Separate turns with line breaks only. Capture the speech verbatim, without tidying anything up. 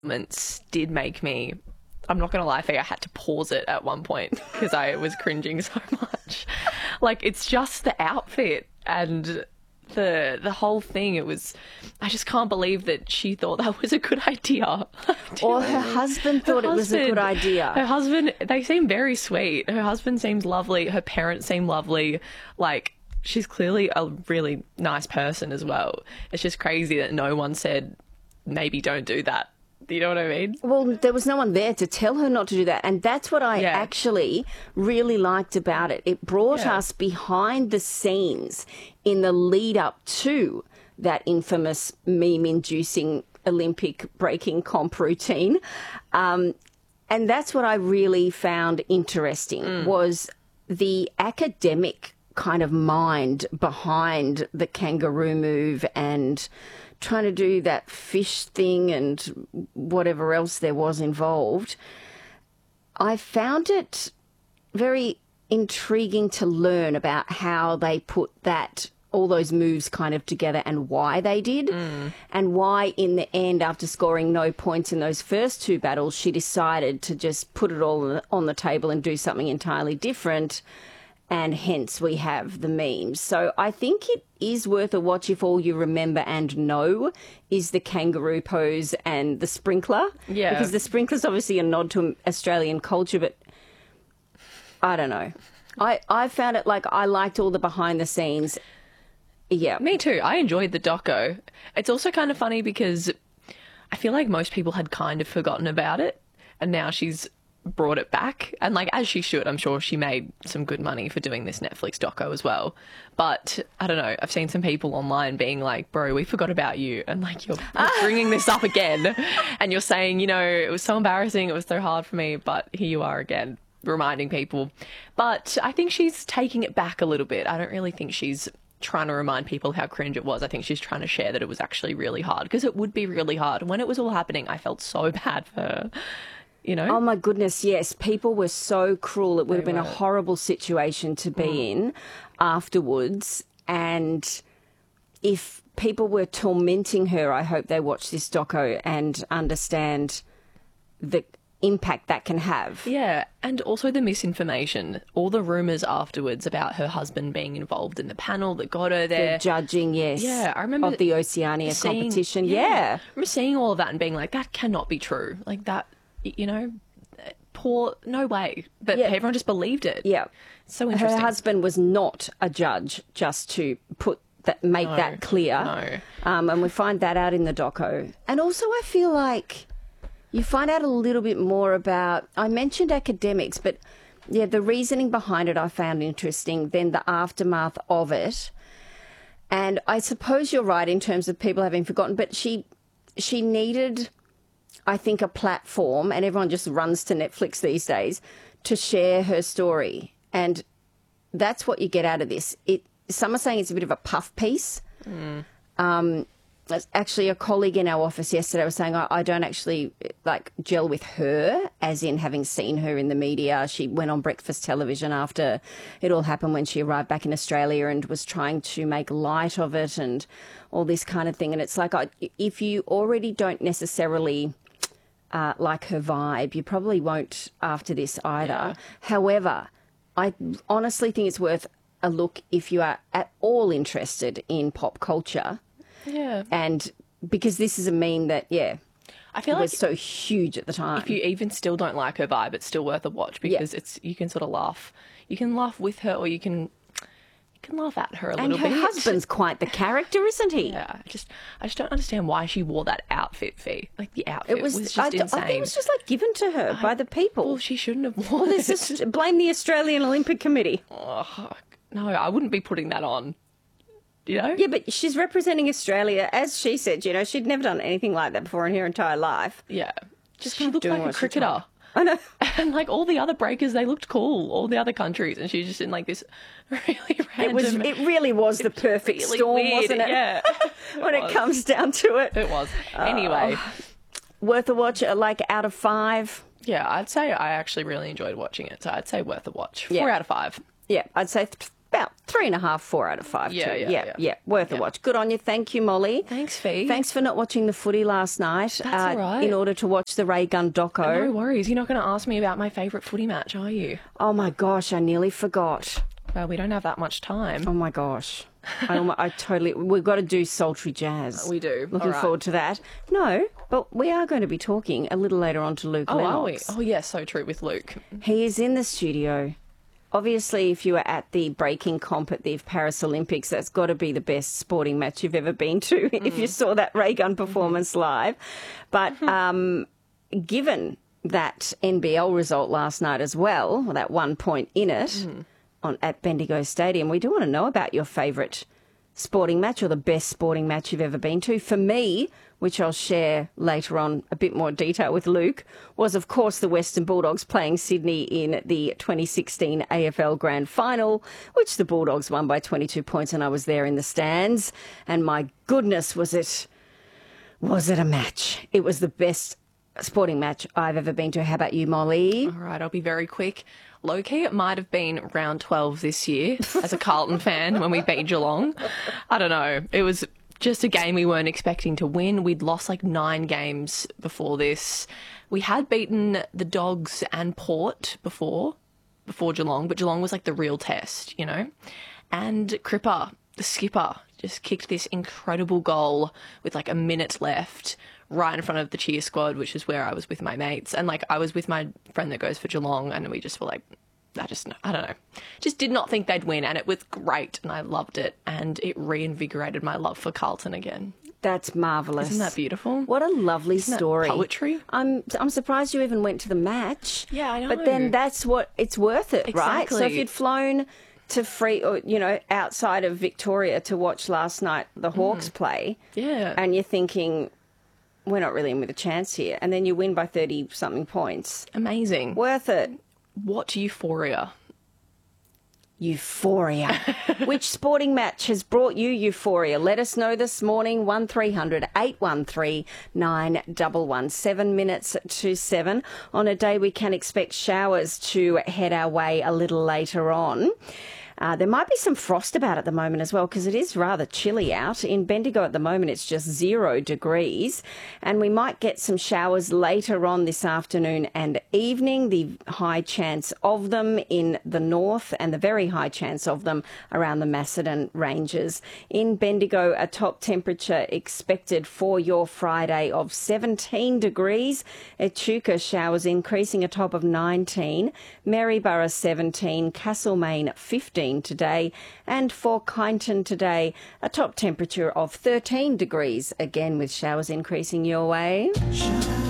moments did make me, I'm not going to lie, I think I had to pause it at one point because I was cringing so much. Like, it's just the outfit and the the whole thing. It was, I just can't believe that she thought that was a good idea.
Or her husband thought it was a good idea.
Her husband, they seem very sweet. Her husband seems lovely. Her parents seem lovely. Like, she's clearly a really nice person as well. It's just crazy that no one said, maybe don't do that. You know what I mean?
Well, there was no one there to tell her not to do that. And that's what I
Yeah.
actually really liked about it. It brought
Yeah.
us behind the scenes in the lead up to that infamous meme-inducing Olympic breaking comp routine. Um, and that's what I really found interesting
Mm.
was the academic kind of mind behind the kangaroo move and trying to do that fish thing and whatever else there was involved. I found it very intriguing to learn about how they put that, all those moves kind of together and why they did, mm. and why in the end, after scoring no points in those first two battles, she decided to just put it all on the table and do something entirely different. And hence we have the memes. So I think it is worth a watch if all you remember and know is the kangaroo pose and the sprinkler.
Yeah.
Because the sprinkler's obviously a nod to Australian culture, but I don't know. I, I found it like I liked all the behind the scenes. Yeah.
Me too. I enjoyed the doco. It's also kind of funny because I feel like most people had kind of forgotten about it and now she's brought it back, and like as she should. I'm sure she made some good money for doing this Netflix doco as well, but I don't know, I've seen some people online being like, bro, we forgot about you, and like you're, you're bringing this up again and you're saying, you know, it was so embarrassing, it was so hard for me, but here you are again reminding people. But I think she's taking it back a little bit. I don't really think she's trying to remind people how cringe it was. I think she's trying to share that it was actually really hard, because it would be really hard. When it was all happening, I felt so bad for her. You know?
Oh, my goodness, yes. People were so cruel. It would
They
have been
were.
a horrible situation to be
Mm.
in afterwards. And if people were tormenting her, I hope they watch this doco and understand the impact that can have.
Yeah, and also the misinformation. All the rumours afterwards about her husband being involved in the panel that got her there.
The judging, yes.
Yeah, I remember
Of the Oceania
seeing-
competition, yeah.
I remember seeing all of that and being like, that cannot be true. Like that, y- you know, poor, no way. But
Yeah.
everyone just believed it.
Yeah.
So
Her
interesting.
husband was not a judge, just to put that, make
No,
that clear.
no.
Um, and we find that out in the doco. And also I feel like you find out a little bit more about, I mentioned academics, but yeah, the reasoning behind it I found interesting, then the aftermath of it. And I suppose you're right in terms of people having forgotten, but she she needed, I think, a platform, and everyone just runs to Netflix these days, to share her story. And that's what you get out of this. It, some are saying it's a bit of a puff piece.
Mm.
Um, actually, a colleague in our office yesterday was saying, I, I don't actually like gel with her, as in having seen her in the media. She went on breakfast television after it all happened when she arrived back in Australia and was trying to make light of it and all this kind of thing. And it's like, I, if you already don't necessarily uh, like her vibe, you probably won't after this either.
Yeah.
However, I honestly think it's worth a look if you are at all interested in pop culture.
Yeah.
And because this is a meme that, yeah,
I feel
it
like
was so huge at the time.
if you even still don't like her vibe, it's still worth a watch because it's you can sort of laugh. You can laugh with her, or you can you can laugh at her a
and
little
her
bit.
husband's quite the character, isn't he?
Yeah, I just I just don't understand why she wore that outfit, Fee. Like the outfit
It was,
was,
I,
just insane.
I think it was just like given to her by the people.
Well, she shouldn't have worn
Well,
it.
there's just blame the Australian Olympic Committee.
Oh, no, I wouldn't be putting that on. You know?
Yeah, but she's representing Australia. As she said, you know, she'd never done anything like that before in her entire life.
Yeah. Just she
kind of
looked
doing
like a
what she's
cricketer.
told. I know.
And like all the other breakers, they looked cool. All the other countries, and she's just in like this really random.
It was. It really was the perfect
really
storm,
weird,
wasn't it?
Yeah.
when it,
was.
comes down to it.
It was. Anyway,
Worth a watch, uh, like out of five.
yeah, I'd say I actually really enjoyed watching it. So I'd say worth a watch. Four
Yeah.
out of five.
Yeah, I'd say th- about three and a half, four out of five.
Yeah,
too.
yeah,
yeah,
yeah.
yeah. Worth a
Yeah.
watch. Good on you. Thank you, Molly.
Thanks, Fee.
Thanks for not watching the footy last night.
That's
uh,
all right.
In order to watch the Ray Gun doco.
No worries. You're not going to ask me about my favourite footy match, are you?
Oh my gosh, I nearly forgot.
Well, we don't have that much time.
Oh my gosh. I, almo- I totally. We've got to do sultry jazz.
We do.
Looking
All right.
forward to that. No, but we are going to be talking a little later on to Luke
Oh, are we?
Lennox.
Oh, yeah, so true with Luke.
He is in the studio. Obviously, if you were at the breaking comp at the Paris Olympics, that's got to be the best sporting match you've ever been to if you saw that ray gun performance live. But um, given that N B L result last night as well, that one point in it on at Bendigo Stadium, we do want to know about your favourite sporting match or the best sporting match you've ever been to. For me, which I'll share later on a bit more detail with Luke, was of course the Western Bulldogs playing Sydney in the twenty sixteen A F L Grand Final, which the Bulldogs won by twenty-two points, and I was there in the stands. And my goodness, was it, was it a match? It was the best sporting match I've ever been to. How about you, Molly?
All right, I'll be very quick. Low-key, it might have been round twelve this year as a Carlton fan when we beat Geelong. I don't know. It was just a game we weren't expecting to win. We'd lost like nine games before this. We had beaten the Dogs and Port before, before Geelong, but Geelong was like the real test, you know? And Cripper, the skipper, just kicked this incredible goal with like a minute left right in front of the cheer squad, which is where I was with my mates. And like I was with my friend that goes for Geelong, and we just were like, I just, I don't know, just did not think they'd win. And it was great, and I loved it. And it reinvigorated my love for Carlton again.
That's marvellous.
Isn't that beautiful?
What a lovely
Isn't that
story.
poetry?
I'm I'm surprised you even went to the match.
Yeah, I know.
But then that's what, it's worth it, right? So if
Exactly.
you'd flown to free, or, you know, outside of Victoria to watch last night the Hawks play,
Yeah.
and you're thinking, we're not really in with a chance here, and then you win by thirty-something points,
Amazing.
worth it.
What euphoria?
Euphoria. Which sporting match has brought you euphoria? Let us know this morning. one three hundred eight one three nine one one. Seven minutes to seven. On a day we can expect showers to head our way a little later on. Uh, there might be some frost about at the moment as well, because it is rather chilly out. In Bendigo at the moment, it's just zero degrees. And we might get some showers later on this afternoon and evening. The high chance of them in the north, and the very high chance of them around the Macedon Ranges. In Bendigo, a top temperature expected for your Friday of seventeen degrees. Echuca showers increasing, a top of nineteen. Maryborough seventeen. Castlemaine fifteen today, and for Kyneton today, a top temperature of thirteen degrees, again with showers increasing your way.